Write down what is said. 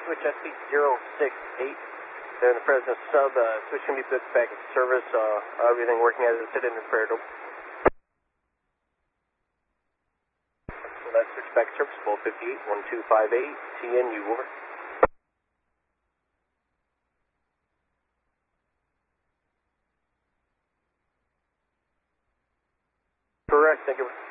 switch SC068. They're in the present sub, switch can be booked back into service, everything working as it did in the prayer door. So that's switch back to service, 1258, 1258, TNU, over. Correct, thank you.